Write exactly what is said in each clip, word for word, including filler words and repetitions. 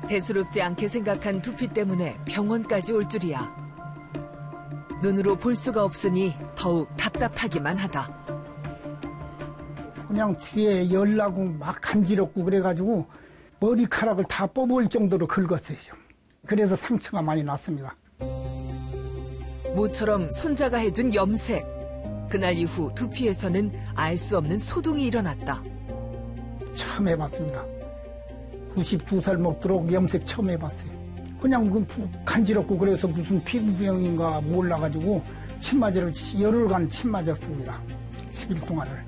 대수롭지 않게 생각한 두피 때문에 병원까지 올 줄이야. 눈으로 볼 수가 없으니 더욱 답답하기만 하다. 그냥 뒤에 열나고 막 간지럽고 그래가지고 머리카락을 다 뽑을 정도로 긁었어요. 그래서 상처가 많이 났습니다. 모처럼 손자가 해준 염색. 그날 이후 두피에서는 알 수 없는 소동이 일어났다. 처음 해봤습니다. 구십두 살 먹도록 염색 처음 해봤어요. 그냥 그 간지럽고 그래서 무슨 피부병인가 몰라가지고 침 맞으러 열흘간 침 맞았습니다. 십 일 동안을.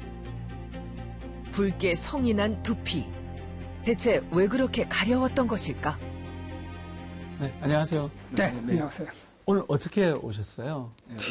붉게 성이 난 두피. 대체 왜 그렇게 가려웠던 것일까? 네, 안녕하세요. 네, 네. 안녕하세요. 오늘 어떻게 오셨어요?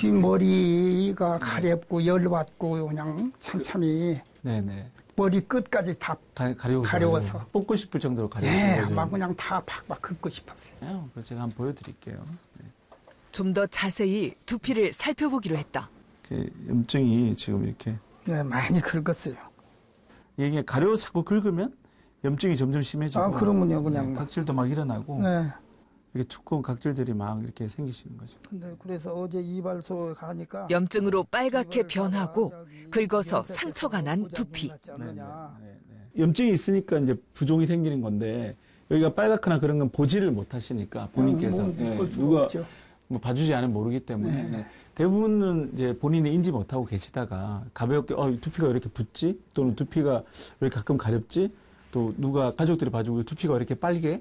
뒷머리가 가렵고 열받고 그냥 참참이 네네. 머리 끝까지 다 가, 가려워서, 가려워서 뽑고 싶을 정도로 가려워서. 네, 막 그냥 다 팍팍 긁고 싶었어요. 네, 그래서 제가 한번 보여드릴게요. 네. 좀 더 자세히 두피를 살펴보기로 했다. 염증이 지금 이렇게 네, 많이 긁었어요. 이게 가려워서 자꾸 긁으면 염증이 점점 심해지고. 아, 그러면요, 그냥. 네, 각질도 막 일어나고. 네. 이렇게 두꺼운 각질들이 막 이렇게 생기시는 거죠. 근데 그래서 어제 이발소 가니까 염증으로 빨갛게 변하고 긁어서 상처가 난 두피. 네, 네, 네, 네. 염증이 있으니까 이제 부종이 생기는 건데 여기가 빨갛거나 그런 건 보지를 못 하시니까 본인께서 음, 뭐, 네, 누가 뭐 봐주지 않으면 모르기 때문에 네. 네. 대부분은 이제 본인이 인지 못하고 계시다가 가볍게 어, 두피가 왜 이렇게 붓지? 또는 두피가 왜 가끔 가렵지? 또 누가 가족들이 봐주고 두피가 왜 이렇게 빨개?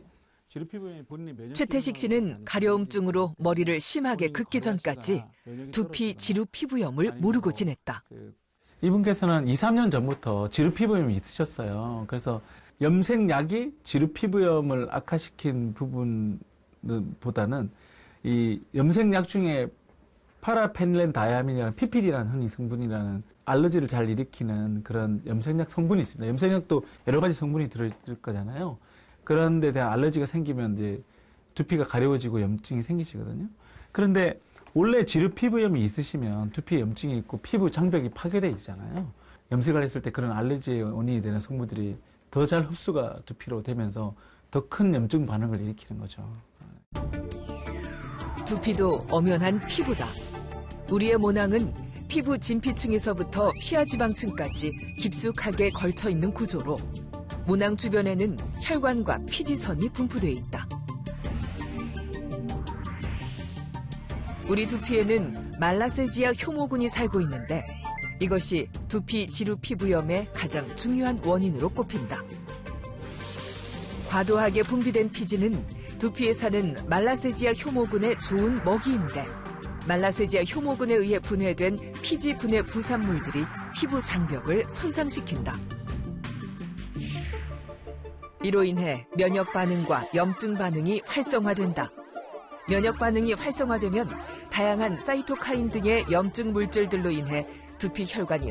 최태식 씨는 가려움증으로 머리를 심하게 긁기 전까지 두피 지루 피부염을 모르고 지냈다. 이분께서는 이, 삼 년 전부터 지루 피부염이 있으셨어요. 그래서 염색약이 지루 피부염을 악화시킨 부분보다는 이 염색약 중에 파라페닐렌다이아민이라는 피피디라는 흔히 성분이라는 알러지를 잘 일으키는 그런 염색약 성분이 있습니다. 염색약도 여러 가지 성분이 들어있을 거잖아요. 그런 데 대한 알러지가 생기면 이제 두피가 가려워지고 염증이 생기시거든요. 그런데 원래 지루 피부염이 있으시면 두피에 염증이 있고 피부 장벽이 파괴되어 있잖아요. 염색을 했을 때 그런 알러지의 원인이 되는 성분들이 더 잘 흡수가 두피로 되면서 더 큰 염증 반응을 일으키는 거죠. 두피도 엄연한 피부다. 우리의 모낭은 피부 진피층에서부터 피하지방층까지 깊숙하게 걸쳐 있는 구조로 모낭 주변에는 혈관과 피지선이 분포되어 있다. 우리 두피에는 말라세지아 효모군이 살고 있는데 이것이 두피 지루 피부염의 가장 중요한 원인으로 꼽힌다. 과도하게 분비된 피지는 두피에 사는 말라세지아 효모군의 좋은 먹이인데 말라세지아 효모군에 의해 분해된 피지 분해 부산물들이 피부 장벽을 손상시킨다. 이로 인해 면역 반응과 염증 반응이 활성화된다. 면역 반응이 활성화되면 다양한 사이토카인 등의 염증 물질들로 인해 두피 혈관이